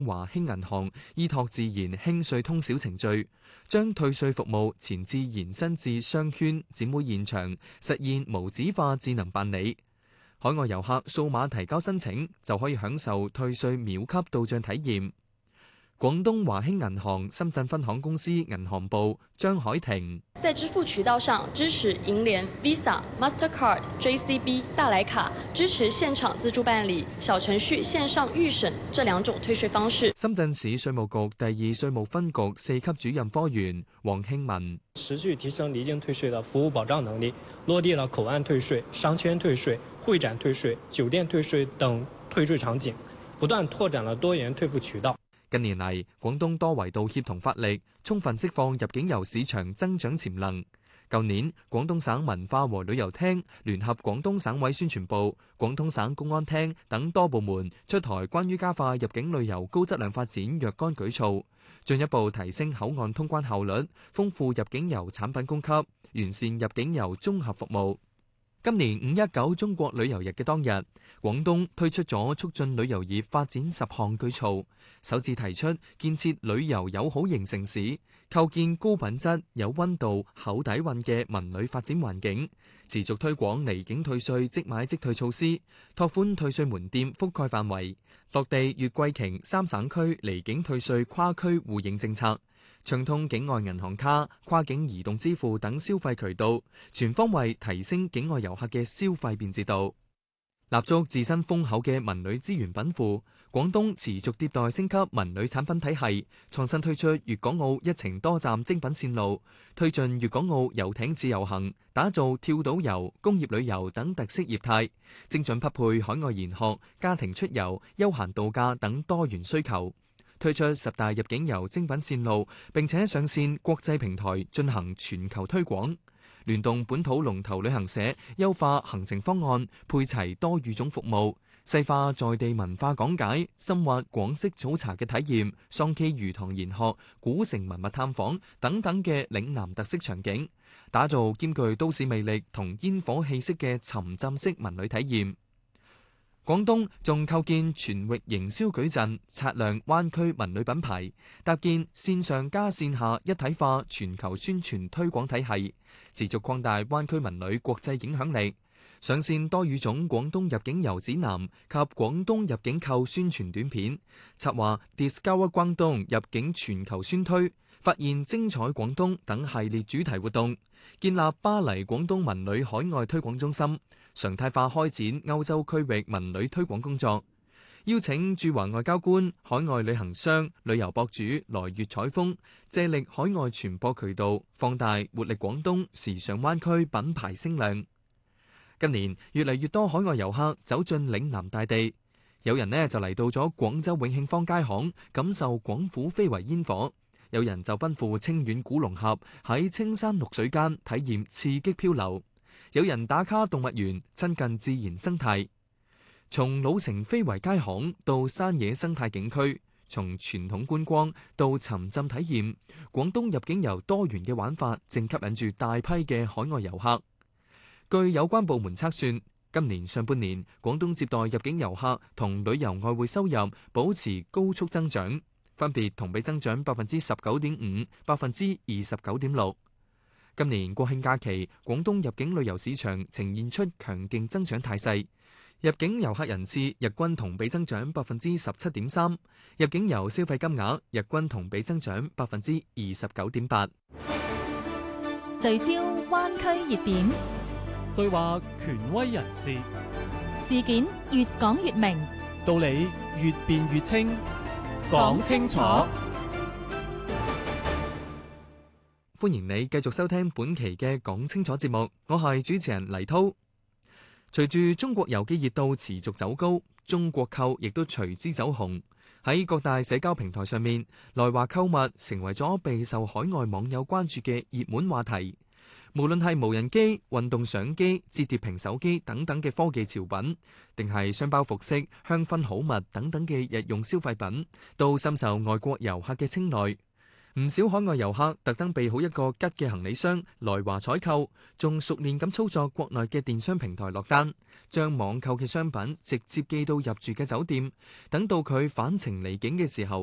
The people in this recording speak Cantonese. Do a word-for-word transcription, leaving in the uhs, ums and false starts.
華興銀行依託自然輕稅通小程序，將退稅服務前置延伸至商圈、展會現場，實現無紙化智能辦理。海外遊客數碼提交申請，就可以享受退稅秒級到賬體驗。廣東華興銀行深圳分行公司銀行部張海婷： 在支付渠道上支持銀聯、Visa、Mastercard、J C B、大來卡，支持現場自助辦理、小程序線上預審這兩種退稅方式。 深圳市稅務局第二稅務分局四級主任科員黃慶文： 持續提升離境退稅的服務保障能力，落地了口岸退稅、商圈退稅、會展退稅、酒店退稅等退稅場景，不斷拓展了多元退付渠道。 近年嚟，廣東多維度協同發力，充分釋放入境遊市場增長潛能。舊年，廣東省文化和旅遊廳聯合廣東省委宣傳部、廣東省公安廳等多部門出台關於加快入境旅遊高質量發展若干舉措，進一步提升口岸通關效率，豐富入境遊產品供給，完善入境遊綜合服務。今年五一九中國旅遊日嘅當日，廣東推出咗促進旅遊業發展十項舉措，首次提出建設旅遊友好型城市，構建高品質、有溫度、厚底蘊嘅文旅發展環境，持續推廣離境退稅即買即退措施，拓寬退稅門店覆蓋範圍，落地粵貴黥三省區離境退稅跨區互認政策。暢通境外銀行卡、跨境移動支付等消費渠道，全方位提升境外遊客嘅消費便捷度。立足自身豐厚嘅文旅資源稟賦，廣東持續迭代升級文旅產品體系，創新推出粵港澳一程多站精品線路，推進粵港澳遊艇自由行，打造跳島遊、工業旅遊等特色業態，精準匹配海外研學、家庭出遊、休閒度假等多元需求。推出十大入境遊精品線路，並且上線國際平台進行全球推廣，聯動本土龍頭旅行社優化行程方案，配齊多語種服務，細化在地文化講解，深挖廣式早茶嘅體驗、桑基魚塘研學、古城文物探訪等等嘅嶺南特色場景，打造兼具都市魅力同煙火氣息嘅沉浸式文旅體驗。廣東仲構建全域營銷矩陣，擦亮灣區文旅品牌，搭建線上加線下一體化全球宣傳推廣體系，持續擴大灣區文旅國際影響力。上線多語種廣東入境遊指南及廣東入境購宣傳短片，策劃 Discover 廣東入境全球宣推，發現精彩廣東等系列主題活動，建立巴黎廣東文旅海外推廣中心，常態化開展歐洲區域文旅推廣工作，邀請駐華外交官、海外旅行商、旅遊博主來粵採風，借力海外傳播渠道，放大活力廣東時尚灣區品牌聲量。近年越嚟越多海外遊客走進嶺南大地，有人呢就嚟到咗廣州永慶坊街巷，感受廣府非遺煙火；有人就奔赴清遠古龍峽，喺青山綠水間體驗刺激漂流。有人打卡動物園，親近自然生態。從老城非遺街巷到山野生態景區，從傳統觀光到沉浸體驗，廣東入境遊多元嘅玩法正吸引住大批嘅海外遊客。據有關部門測算，今年上半年廣東接待入境遊客同旅遊外匯收入保持高速增長，分別同比增長百分之十九點五、百分之二十九點六。今年國慶假期，廣東入境旅遊市場呈現出強勁增長態勢，入境遊客人次日均同比增長百分之十七點三，入境遊消費金額日均同比增長百分之二十九點八。 聚焦灣區熱點， 對話權威人士， 事件越講越明， 道理越辯越清，講清楚。 歡迎你繼續收聽本期嘅講清楚節目，我係主持人黎濤。隨住中國遊嘅熱度持續走高，中國購亦都隨之走紅。喺各大社交平台上面，來華購物成為咗備受海外網友關注嘅熱門話題。無論係無人機、運動相機、摺疊屏手機等等嘅科技潮品，定係雙包服飾、香薰好物等等嘅日用消費品，都深受外國遊客嘅青睞。 唔少海外遊客特登備好一個吉嘅行李箱來華採購，仲熟練咁操作國內嘅電商平台落單，將網購嘅商品直接寄到入住嘅酒店，等到佢返程離境嘅時候，